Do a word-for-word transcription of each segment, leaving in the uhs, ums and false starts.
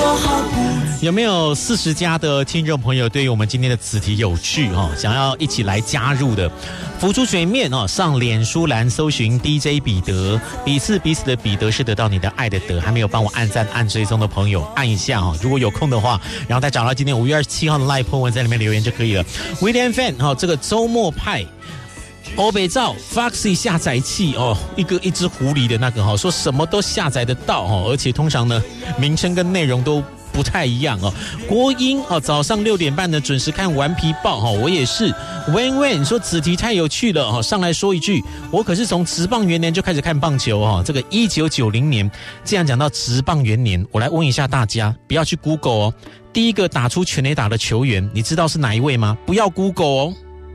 说好不。 有没有四十加的听众朋友对于我们今天的子题有趣哈、哦，想要一起来加入的？浮出水面哦，上脸书栏搜寻 D J 彼得，彼此彼此的彼得是得到你的爱的得，还没有帮我按赞按追踪的朋友按一下哈、哦，如果有空的话，然后再找到今天五月二十七号的 live po 文在里面留言就可以了。William Fan 哈、哦，这个周末派。欧北照 Foxy 下载器哦，一个一只狐狸的那个哈，说什么都下载得到哈，而且通常呢，名称跟内容都不太一样哦。国英哦，早上六点半呢准时看顽皮报哈，我也是。Wen Wen 说子题太有趣了哈，上来说一句，我可是从职棒元年就开始看棒球哈，这个一九九零年，既然讲到职棒元年，我来问一下大家，不要去 Google 哦，第一个打出全垒打的球员，你知道是哪一位吗？不要 Google 哦。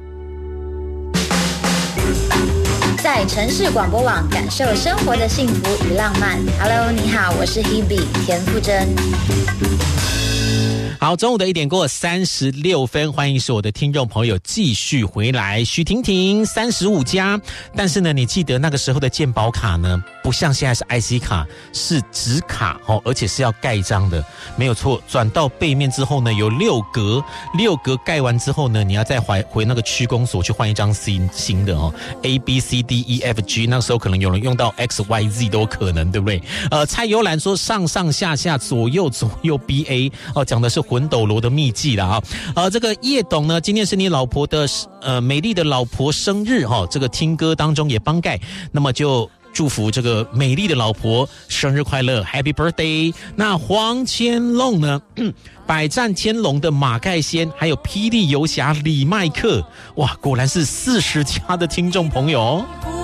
在城市广播网感受生活的幸福与浪漫。Hello， 你好，我是 Hebe 田馥甄。 好，中午的一点过三十六分，欢迎所有的听众朋友继续回来。许婷婷三十五加，但是呢，你记得那个时候的健保卡呢，不像现在是 I C 卡，是纸卡哦，而且是要盖章的，没有错。转到背面之后呢，有六格，六格盖完之后呢，你要再回回那个区公所去换一张新新的哦 ，A B C D E F G， 那时候可能有人用到 X Y Z 都有可能，对不对？呃，蔡尤兰说上上下下左右左右 B A 哦，讲的是魂斗罗的秘技啦啊，呃，这个叶董呢，今天是你老婆的呃美丽的老婆生日哈、哦，这个听歌当中也帮盖，那么就祝福这个美丽的老婆生日快乐 ，Happy Birthday！ 那黄千龙呢，百战天龙的马盖先，还有霹雳游侠李麦克，哇，果然是四十加的听众朋友哦。